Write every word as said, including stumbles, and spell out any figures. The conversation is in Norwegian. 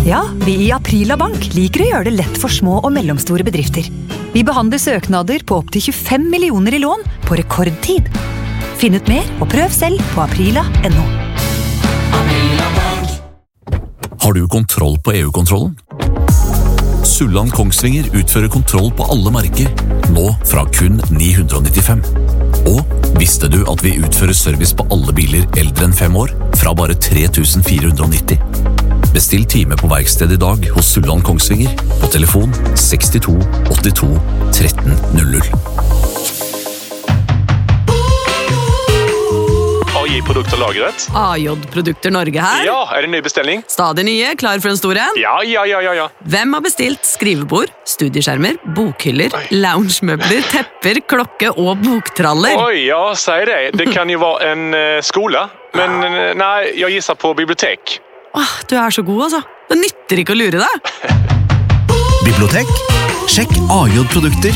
Ja, vi i Aprila Bank liker å gjøre det lett for små og mellomstore bedrifter. Vi behandler søknader på opp til tjuefem millioner i lån på rekordtid. Finn ut mer og prøv selv på aprila punktum no. Har du kontroll på E U-kontrollen? Sulland Kongsvinger utfører kontroll på alle marker, nå fra kun ni hundre nittifem. Og visste du at vi utfører service på alle biler eldre enn fem år, fra bare tre tusen fire hundre nitti? Bestill time på verksted i dag hos Sulland Kongsvinger på telefon sekstito åttito tretten null null. A J-produkter lagret. A J-produkter Norge her. Ja, er det ny bestilling? Stadig nye, klar for en stor en. Ja, ja, ja, ja, ja. Hvem har bestilt skrivebord, studieskjermer, bokhyller, loungemøbler, tepper, klokke og boktraller? Oi, ja, sier det. Det kan jo være en uh, skole, men uh, nei, jeg gissar på bibliotek. Åh, du er så god, altså. Det nytter ikke å lure deg. Bibliotek? Sjekk A J-produkter